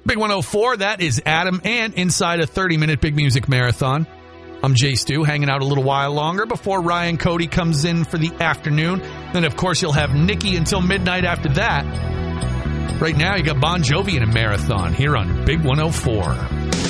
Big 104, that is Adam, and inside a 30-minute Big Music Marathon. I'm Jay Stu, hanging out a little while longer before Ryan Cody comes in for the afternoon. Then, of course, you'll have Nikki until midnight after that. Right now, you got Bon Jovi in a marathon here on Big 104.